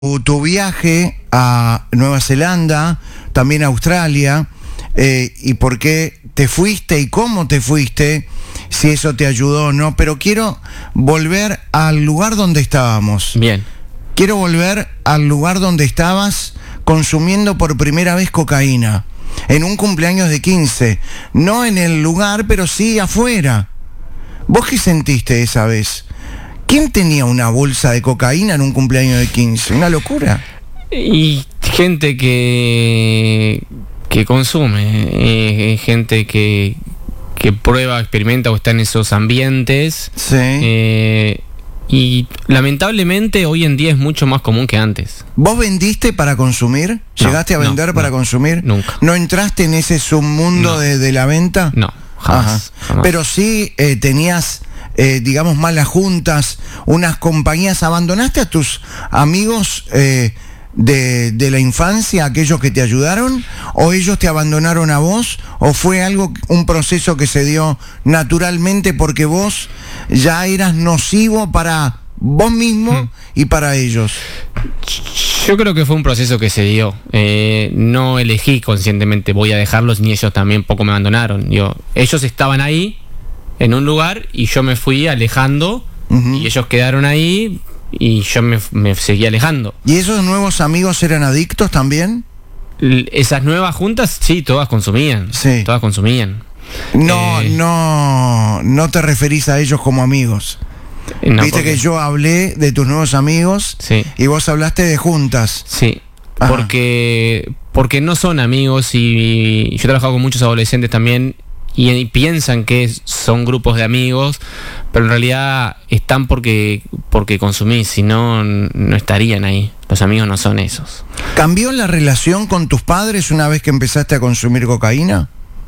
tu viaje a Nueva Zelanda, también a Australia, y por qué te fuiste y cómo te fuiste, si eso te ayudó o no, pero quiero volver al lugar donde estábamos. Bien. Quiero volver al lugar donde estabas consumiendo por primera vez cocaína, en un cumpleaños de 15, no en el lugar, pero sí afuera. ¿Vos qué sentiste esa vez? ¿Quién tenía una bolsa de cocaína en un cumpleaños de 15? Una locura. Y gente que consume, gente que prueba, experimenta o está en esos ambientes. Sí. Y lamentablemente hoy en día es mucho más común que antes. ¿Vos vendiste para consumir? ¿Llegaste a vender para consumir? Nunca. ¿No entraste en ese submundo de la venta? No, jamás. Pero sí tenías, digamos, malas juntas, unas compañías. ¿Abandonaste a tus amigos de la infancia, aquellos que te ayudaron? ¿O ellos te abandonaron a vos? ¿O fue un proceso que se dio naturalmente porque vos ya eras nocivo para vos mismo y para ellos? Yo creo que fue un proceso que se dio. No elegí conscientemente voy a dejarlos, ni ellos también poco me abandonaron. Ellos estaban ahí en un lugar y yo me fui alejando, y ellos quedaron ahí y yo me seguí alejando. ¿Y esos nuevos amigos eran adictos también? Esas nuevas juntas, sí, todas consumían. Sí. Todas consumían. No te referís a ellos como amigos. No, Viste que yo hablé de tus nuevos amigos, sí, y vos hablaste de juntas. Sí, porque no son amigos, y yo he trabajado con muchos adolescentes también y piensan que son grupos de amigos, pero en realidad están porque consumís, si no, no estarían ahí. Los amigos no son esos. ¿Cambió la relación con tus padres una vez que empezaste a consumir cocaína?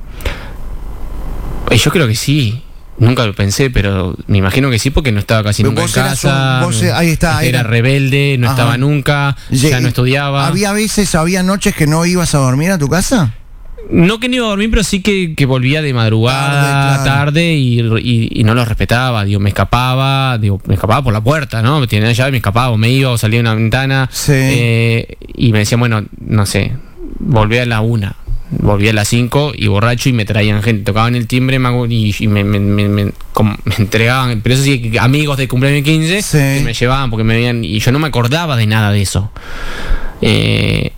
Yo creo que sí. Nunca lo pensé, pero me imagino que sí, porque no estaba casi nunca en casa. Ahí está. Era rebelde, no estaba nunca, ya no estudiaba. ¿Había noches que no ibas a dormir a tu casa? No que no iba a dormir, pero sí que volvía de madrugada, tarde, y no lo respetaba. Me escapaba por la puerta, ¿no? Tenía la llave, me escapaba, o me iba, o salía a una ventana. Sí. Y me decían, bueno, no sé, volví a la 1. Volví a las 5 y borracho, y me traían gente, tocaban el timbre y me entregaban, pero eso sí, amigos de cumpleaños 15, sí, que me llevaban porque me veían, y yo no me acordaba de nada de eso. ¿Te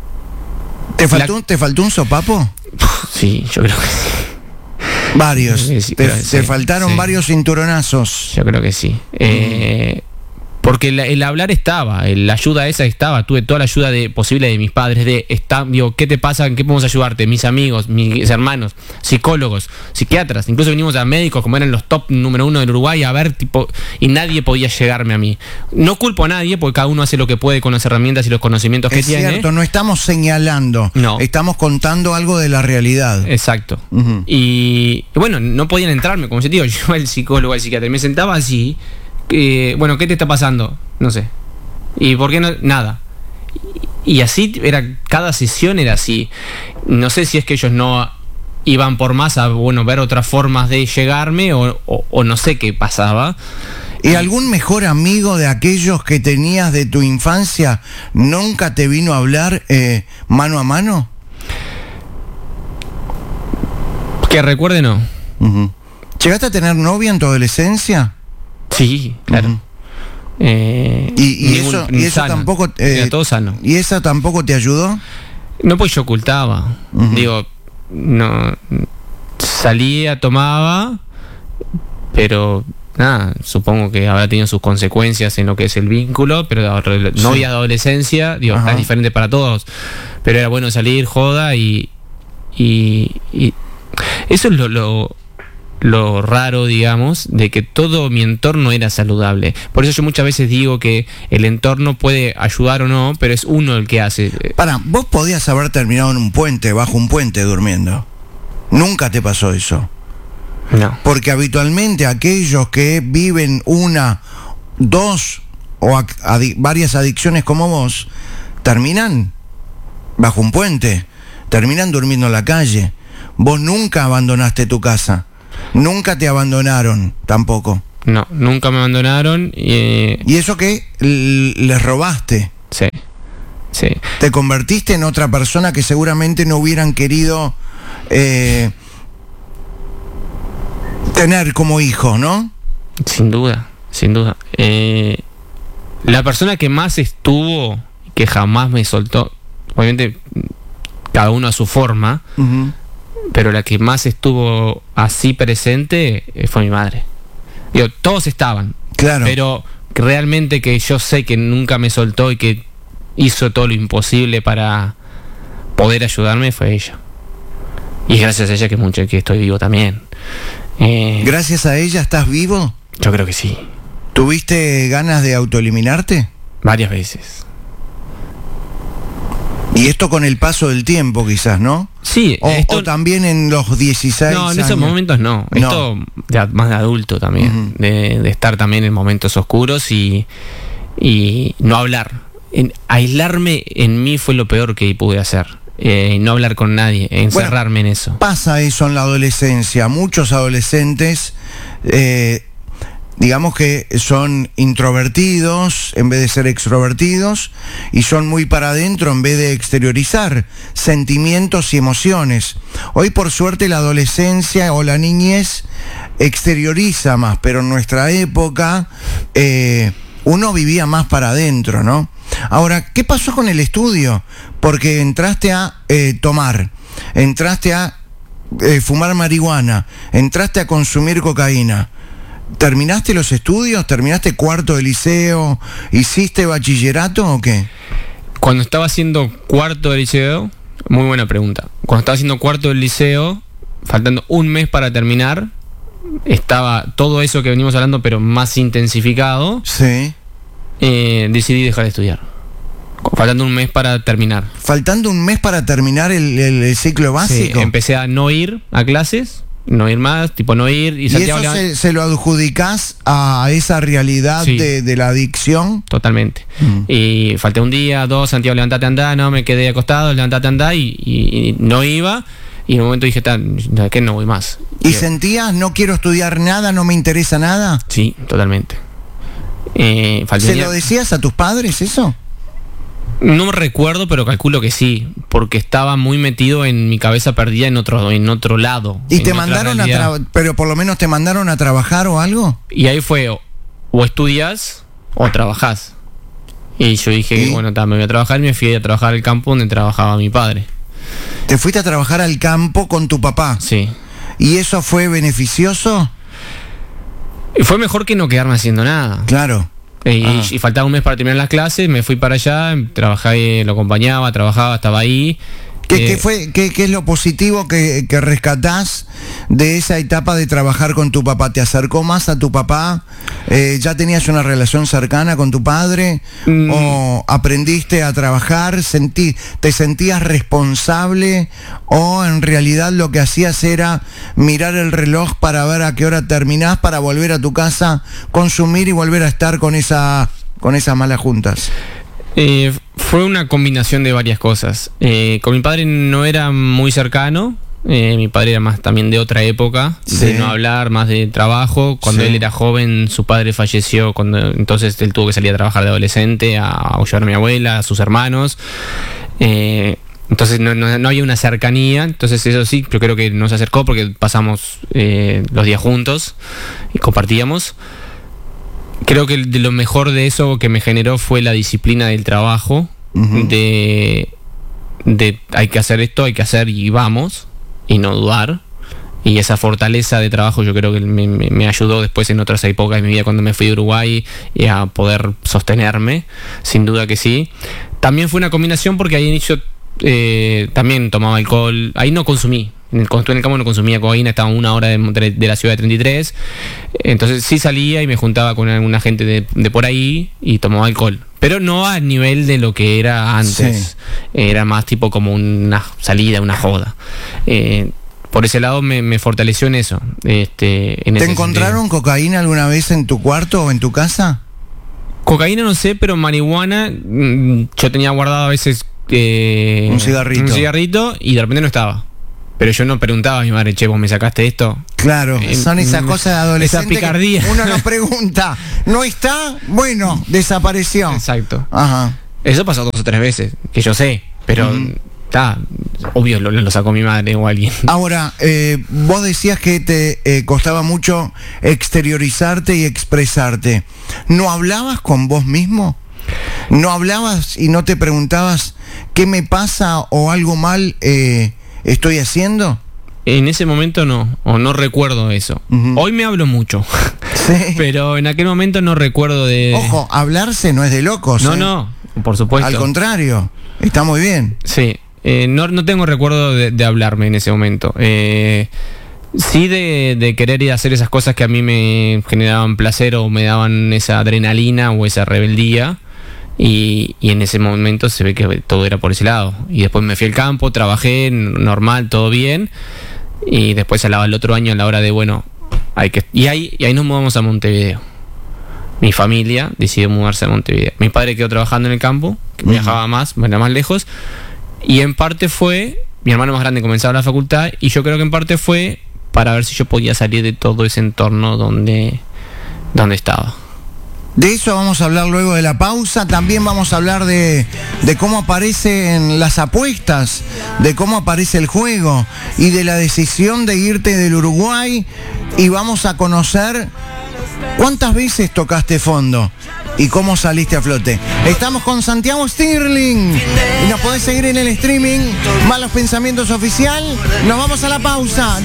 faltó un sopapo? Sí, yo creo que sí. Varios. Sí, te faltaron varios cinturonazos. Yo creo que sí. Porque el hablar estaba, la ayuda esa estaba, tuve toda la ayuda posible de mis padres, ¿qué te pasa? ¿En qué podemos ayudarte? Mis amigos, mis hermanos, psicólogos, psiquiatras, incluso vinimos a médicos como eran los top número 1 del Uruguay a ver, y nadie podía llegarme a mí. No culpo a nadie, porque cada uno hace lo que puede con las herramientas y los conocimientos que tiene. Es cierto, no estamos señalando, estamos contando algo de la realidad. Exacto. Y bueno, no podían entrarme, como yo te digo, yo el psicólogo, el psiquiatra, me sentaba así. Bueno, ¿qué te está pasando? No sé. ¿Y por qué no? Nada. Y así era, cada sesión era así. No sé si es que ellos no iban por más a ver otras formas de llegarme, o no sé qué pasaba. ¿Y algún mejor amigo de aquellos que tenías de tu infancia nunca te vino a hablar mano a mano? Que recuerde, no. ¿Llegaste a tener novia en tu adolescencia? Sí, claro. ¿Y eso tampoco todo sano. ¿Y esa tampoco te ayudó? No, pues yo ocultaba. No salía, tomaba, pero nada, supongo que habrá tenido sus consecuencias en lo que es el vínculo, pero novia de adolescencia, es diferente para todos. Pero era bueno salir, joda, y eso es lo raro, digamos, de que todo mi entorno era saludable. Por eso yo muchas veces digo que el entorno puede ayudar o no, pero es uno el que hace. Vos podías haber terminado en un puente, bajo un puente, durmiendo. Nunca te pasó eso. No. Porque habitualmente aquellos que viven una, dos o varias adicciones como vos, terminan bajo un puente, terminan durmiendo en la calle. Vos nunca abandonaste tu casa. Nunca te abandonaron tampoco. No, nunca me abandonaron. ¿Y eso qué? ¿Les robaste? Sí. Te convertiste en otra persona que seguramente no hubieran querido tener como hijo, ¿no? Sin duda. La persona que más estuvo, que jamás me soltó, obviamente cada uno a su forma, pero la que más estuvo así presente fue mi madre. Digo, todos estaban, claro, pero realmente que yo sé que nunca me soltó y que hizo todo lo imposible para poder ayudarme fue ella. Y gracias a ella que estoy vivo también. ¿Gracias a ella estás vivo? Yo creo que sí. ¿Tuviste ganas de autoeliminarte? Varias veces. Y esto con el paso del tiempo quizás, ¿no? Sí. O también en los 16 No, en años. esos momentos no. Esto más de adulto también. De estar también en momentos oscuros y no hablar. Aislarme en mí fue lo peor que pude hacer. No hablar con nadie, encerrarme en eso. Pasa eso en la adolescencia. Muchos adolescentes, digamos que son introvertidos en vez de ser extrovertidos, y son muy para adentro en vez de exteriorizar sentimientos y emociones. Hoy por suerte la adolescencia o la niñez exterioriza más, pero en nuestra época uno vivía más para adentro, ¿no? Ahora, ¿qué pasó con el estudio? Porque entraste a tomar, entraste a fumar marihuana, entraste a consumir cocaína. ¿Terminaste los estudios? ¿Terminaste cuarto de liceo? ¿Hiciste bachillerato o qué? Cuando estaba haciendo cuarto de liceo, muy buena pregunta. Cuando estaba haciendo cuarto del liceo, faltando un mes para terminar, estaba todo eso que venimos hablando, pero más intensificado. Sí. Decidí dejar de estudiar. Faltando un mes para terminar. ¿Faltando un mes para terminar el ciclo básico? Sí, empecé a no ir a clases, no ir más, no ir. ¿Y eso se lo adjudicás a esa realidad, sí, de la adicción? Totalmente. Y falté un día, dos, Santiago, levantate, andá, no, me quedé acostado, levantate, andá, y no iba. Y en un momento dije, ¿qué? No voy más. ¿Y sentías, no quiero estudiar nada, no me interesa nada? Sí, totalmente. ¿Se lo decías a tus padres eso? No me recuerdo, pero calculo que sí, porque estaba muy metido en mi cabeza perdida en otro lado. ¿Y te mandaron pero por lo menos te mandaron a trabajar o algo? Y ahí fue, o estudias o trabajás. Y yo dije, bueno, me voy a trabajar, y me fui a trabajar al campo donde trabajaba mi padre. ¿Te fuiste a trabajar al campo con tu papá? Sí. ¿Y eso fue beneficioso? Fue mejor que no quedarme haciendo nada. Claro. Y faltaba un mes para terminar las clases, me fui para allá, trabajé, lo acompañaba, trabajaba, estaba ahí. ¿Qué es lo positivo que rescatás de esa etapa de trabajar con tu papá? ¿Te acercó más a tu papá? ¿Ya tenías una relación cercana con tu padre? ¿O aprendiste a trabajar? ¿Te sentías responsable? ¿O en realidad lo que hacías era mirar el reloj para ver a qué hora terminás, para volver a tu casa, consumir y volver a estar con esas malas juntas? Fue una combinación de varias cosas. Con mi padre no era muy cercano. Mi padre era más también de otra época, sí, de no hablar, más de trabajo. Cuando él era joven, su padre falleció, entonces él tuvo que salir a trabajar de adolescente, a ayudar a mi abuela, a sus hermanos. Entonces no había una cercanía. Entonces eso sí, yo creo que nos acercó porque pasamos los días juntos y compartíamos. Creo que de lo mejor de eso que me generó fue la disciplina del trabajo, de hay que hacer esto, hay que hacer y vamos, y no dudar. Y esa fortaleza de trabajo yo creo que me ayudó después en otras épocas de mi vida, cuando me fui de Uruguay, a poder sostenerme, sin duda que sí. También fue una combinación porque ahí yo también tomaba alcohol, ahí no consumí. Cuando estuve en el campo no consumía cocaína, estaba a 1 hora de la ciudad de 33. Entonces sí salía y me juntaba con alguna gente de por ahí y tomaba alcohol. Pero no a nivel de lo que era antes. Sí. Era más tipo como una salida, una joda. Por ese lado me fortaleció en eso. ¿Te encontraron cocaína alguna vez en tu cuarto o en tu casa? Cocaína no sé, pero marihuana yo tenía guardado a veces un cigarrito y de repente no estaba. Pero yo no preguntaba a mi madre, che, ¿vos me sacaste esto? Claro, son esas cosas de adolescente. Esa picardía. Uno no pregunta, ¿no está? Bueno, desapareció. Exacto. Ajá. Eso pasó 2 o 3 veces, que yo sé, pero obvio lo sacó mi madre o alguien. Ahora, vos decías que te costaba mucho exteriorizarte y expresarte. ¿No hablabas con vos mismo? ¿No hablabas y no te preguntabas qué me pasa o algo mal estoy haciendo? En ese momento no, o no recuerdo eso. Hoy me hablo mucho, sí. Pero en aquel momento no recuerdo de... Ojo, hablarse no es de locos. No, por supuesto. Al contrario, está muy bien. Sí, no tengo recuerdo de hablarme en ese momento. Sí de querer ir a hacer esas cosas que a mí me generaban placer o me daban esa adrenalina o esa rebeldía. Y en ese momento se ve que todo era por ese lado. Y después me fui al campo, trabajé normal, todo bien. Y después al otro año, a la hora de, bueno, y ahí nos mudamos a Montevideo. Mi familia decidió mudarse a Montevideo. Mi padre quedó trabajando en el campo, que viajaba más, era más lejos. Y en parte fue, mi hermano más grande comenzaba la facultad, y yo creo que en parte fue para ver si yo podía salir de todo ese entorno donde estaba. De eso vamos a hablar luego de la pausa. También vamos a hablar de cómo aparecen las apuestas, de cómo aparece el juego y de la decisión de irte del Uruguay. Y vamos a conocer cuántas veces tocaste fondo y cómo saliste a flote. Estamos con Santiago Stirling y nos podés seguir en el streaming Malos Pensamientos Oficial. Nos vamos a la pausa.